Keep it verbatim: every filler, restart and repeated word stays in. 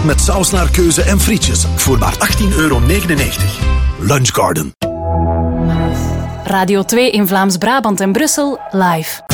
met saus naar keuze en frietjes voor maar achttien euro negenennegentig. Lunch Garden. Radio twee in Vlaams-Brabant en Brussel live.